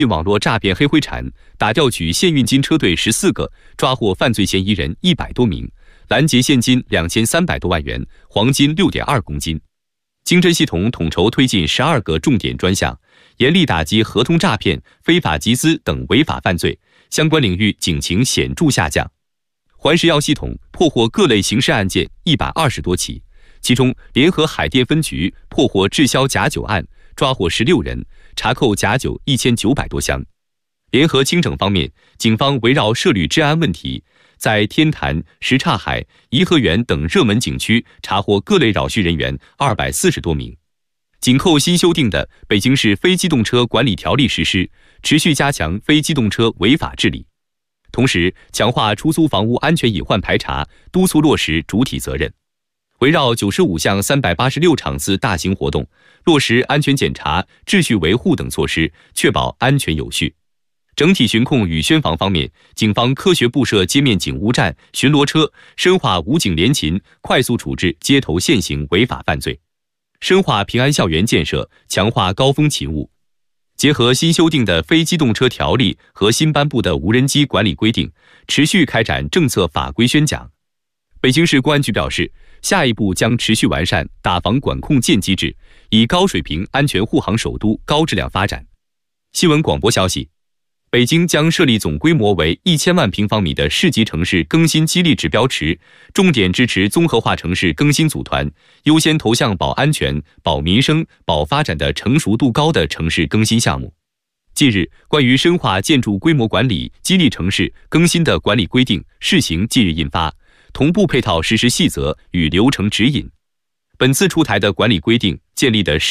网络诈骗黑灰产，打调取现运金车队14个，抓获犯罪嫌疑人100多名，拦截现金2300多万元，黄金6.2公斤。经侦系统统筹推进12个重点专项，严厉打击合同诈骗、非法集资等违法犯罪，相关领域警情显著下降。环食药系统破获各类刑事案件120多起，其中联合海淀分局破获滞销假酒案，抓获16人，查扣假酒1900多箱。联合清整方面，警方围绕涉旅治安问题，在天坛、什刹海、颐和园等热门景区查获各类扰序人员240多名。紧扣新修订的《北京市非机动车管理条例》实施，持续加强非机动车违法治理。同时，强化出租房屋安全隐患排查，督促落实主体责任。围绕95项386场次大型活动，落实安全检查、秩序维护等措施，确保安全有序。整体巡控与宣防方面，警方科学布设街面警务站、巡逻车，深化武警联勤，快速处置街头现行违法犯罪，深化平安校园建设，强化高风勤务。结合新修订的非机动车条例和新颁布的无人机管理规定，持续开展政策法规宣讲。北京市公安局表示，下一步将持续完善打防管控建机制，以高水平安全护航首都高质量发展。新闻广播消息，北京将设立总规模为1000万平方米的市级城市更新激励指标池，重点支持综合化城市更新组团，优先投向保安全、保民生、保发展的成熟度高的城市更新项目。近日，关于深化建筑规模管理、激励城市更新的管理规定试行近日印发，同步配套实施细则与流程指引。本次出台的管理规定建立的